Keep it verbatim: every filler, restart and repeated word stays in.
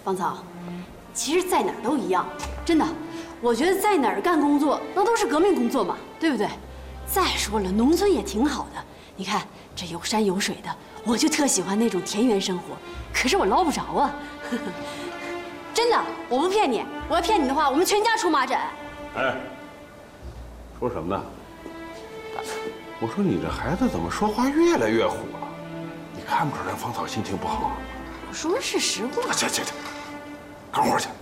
芳草，其实在哪儿都一样，真的。我觉得在哪儿干工作，那都是革命工作嘛，对不对？再说了，农村也挺好的。你看这有山有水的，我就特喜欢那种田园生活。可是我捞不着啊，真的，我不骗你。我要骗你的话，我们全家出马诊。 哎，说什么呢？我说你这孩子怎么说话越来越虎了？你看不出来芳草心情不好？ 我说的是实话。 去去去，干活去。